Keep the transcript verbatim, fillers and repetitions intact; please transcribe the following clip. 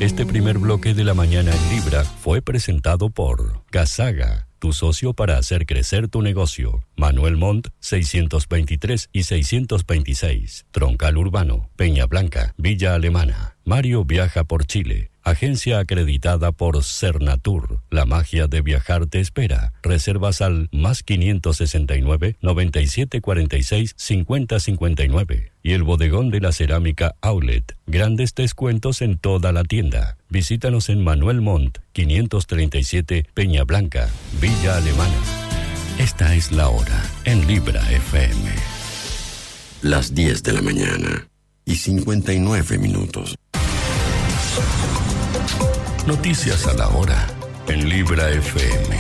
Este primer bloque de la mañana en Libra fue presentado por Gasaga, tu socio para hacer crecer tu negocio. Manuel Montt, seiscientos veintitrés y seiscientos veintiséis. Troncal Urbano, Peña Blanca, Villa Alemana. Mario viaja por Chile. Agencia acreditada por Cernatur. La magia de viajar te espera. Reservas al más quinientos sesenta y nueve, noventa y siete cuarenta y seis, cincuenta cincuenta y nueve. Y el bodegón de la cerámica Outlet. Grandes descuentos en toda la tienda. Visítanos en Manuel Montt, quinientos treinta y siete, Peña Blanca, Villa Alemana. Esta es la hora en Libra F M. Las diez de la mañana y cincuenta y nueve minutos. Noticias a la hora en Libra F M.